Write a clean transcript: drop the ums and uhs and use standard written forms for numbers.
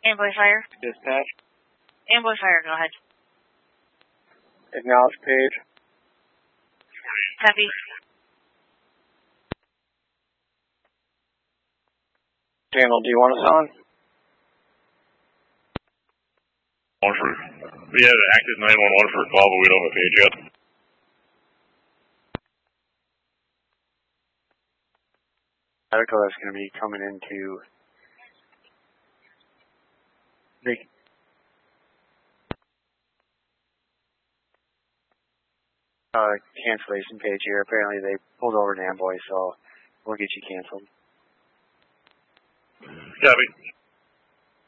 Amboy Fire. Dispatch. Amboy Fire, go ahead. Acknowledge page. Copy. Channel, do you want us on? We have an active 911 for a call, but we don't have a page yet. Medical that's going to be coming into the cancellation page here. Apparently they pulled over an Amboy, so we'll get you canceled. Copy.